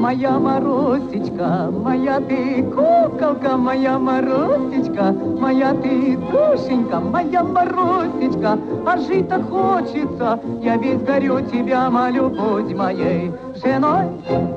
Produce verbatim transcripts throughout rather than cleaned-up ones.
моя Марусечка, моя ты куколка, моя Марусечка, моя ты душенька, моя Марусечка, а жить-то хочется, я весь горю тебя молю, будь моей женой.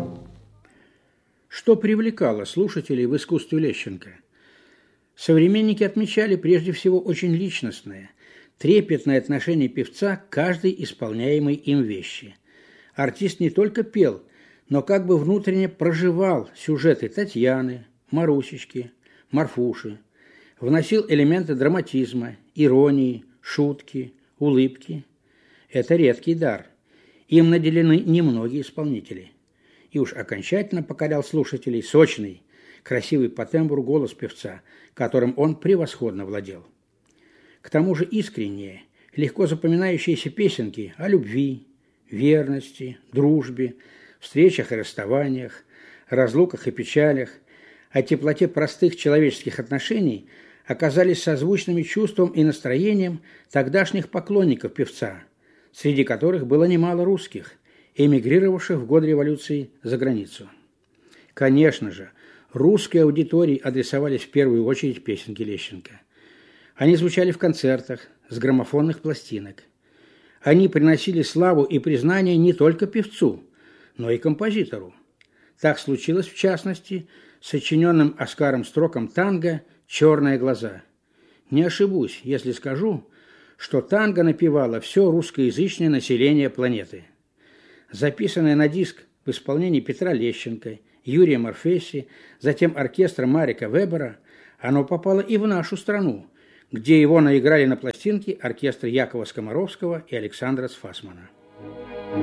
Что привлекало слушателей в искусстве Лещенко? Современники отмечали прежде всего очень личностное, трепетное отношение певца к каждой исполняемой им вещи. Артист не только пел, но как бы внутренне проживал сюжеты Татьяны, Марусечки, Марфуши, вносил элементы драматизма, иронии, шутки, улыбки. Это редкий дар. Им наделены немногие исполнители. И уж окончательно покорял слушателей сочный, красивый по тембру голос певца, которым он превосходно владел. К тому же искренние, легко запоминающиеся песенки о любви, верности, дружбе, встречах и расставаниях, разлуках и печалях, о теплоте простых человеческих отношений оказались созвучными чувством и настроением тогдашних поклонников певца, среди которых было немало русских, эмигрировавших в годы революции за границу. Конечно же, русской аудитории адресовались в первую очередь песенки Лещенко. Они звучали в концертах, с граммофонных пластинок. Они приносили славу и признание не только певцу, но и композитору. Так случилось, в частности, с сочиненным Оскаром Строком танго «Черные глаза». Не ошибусь, если скажу, что танго напевало все русскоязычное население планеты. Записанное на диск в исполнении Петра Лещенко, Юрия Морфесси, затем оркестра Марика Вебера, оно попало и в нашу страну, где его наиграли на пластинке оркестр Якова Скоморовского и Александра Сфасмана.